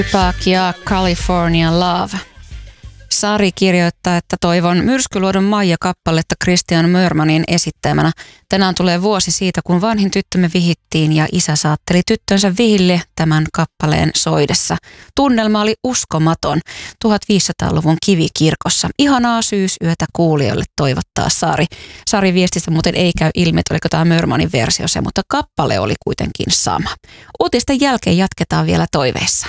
Tupac ja California Love. Sari kirjoittaa, että toivon Myrskyluodon Maija-kappaletta Christian Mörmanin esittämänä. Tänään tulee vuosi siitä, kun vanhin tyttömme vihittiin ja isä saatteli tyttönsä vihille tämän kappaleen soidessa. Tunnelma oli uskomaton 1500-luvun kivikirkossa. Ihanaa syysyötä kuulijoille, toivottaa Sari. Sari viestistä muuten ei käy ilmi, että oliko tämä Mörmanin versio se, mutta kappale oli kuitenkin sama. Uutisten jälkeen jatketaan vielä toiveissa.